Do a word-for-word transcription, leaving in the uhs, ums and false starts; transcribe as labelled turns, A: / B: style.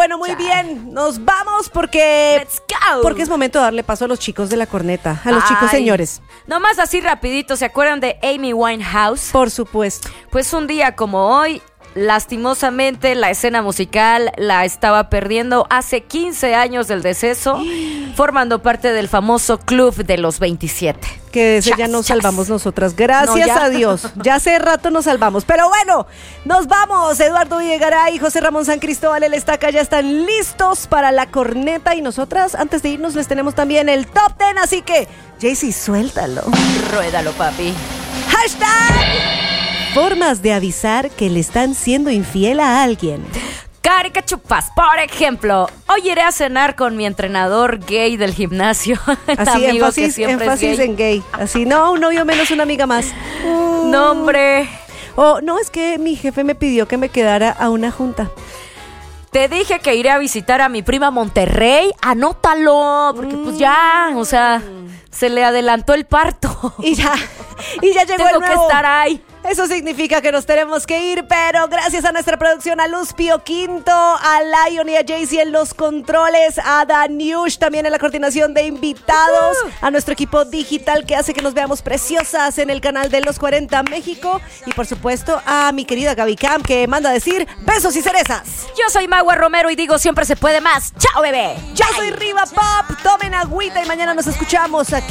A: bueno, muy bien. Nos vamos porque...
B: Let's go.
A: Porque es momento de darle paso a los chicos de la corneta. A los
B: Ay,
A: chicos señores.
B: Nomás así rapidito, ¿se acuerdan de Amy Winehouse?
A: Por supuesto.
B: Pues un día como hoy, lastimosamente, la escena musical la estaba perdiendo hace quince años del deceso, formando parte del famoso Club de los veintisiete.
A: Que de ese
B: Chas,
A: ya nos
B: chas.
A: salvamos nosotras. Gracias
B: No, ya.
A: a Dios. Ya hace rato nos salvamos. Pero bueno, nos vamos. Eduardo Villegaray y José Ramón San Cristóbal, el Estaca, ya están listos para la corneta. Y nosotras, antes de irnos, les tenemos también el Top Ten. Así que, Jaycee, suéltalo.
B: Ruédalo, papi.
A: Hashtag formas de avisar que le están siendo infiel a alguien.
B: Caricachupas, por ejemplo, hoy iré a cenar con mi entrenador gay del gimnasio.
A: Así,
B: Amigo
A: énfasis,
B: que siempre
A: énfasis
B: es gay.
A: en gay. Así, no, un novio menos, una amiga más. Mm.
B: No, hombre.
A: Oh, no, es que mi jefe me pidió que me quedara a una junta.
B: Te dije que iré a visitar a mi prima Monterrey. Anótalo, porque pues ya, o sea, se le adelantó el parto.
A: Y ya, y ya llegó
B: Tengo
A: el nuevo.
B: que estar ahí.
A: Eso significa que nos tenemos que ir, pero gracias a nuestra producción, a Luz Pío Quinto, a Lion y a Jaycee en los controles, a Daniush también en la coordinación de invitados, uh-huh. a nuestro equipo digital que hace que nos veamos preciosas en el canal de Los cuarenta México y por supuesto a mi querida Gaby Cam que manda a decir besos y cerezas.
B: Yo soy Magua Romero y digo siempre se puede más. ¡Chao, bebé!
A: Yo soy Riva Pop, tomen agüita y mañana nos escuchamos aquí.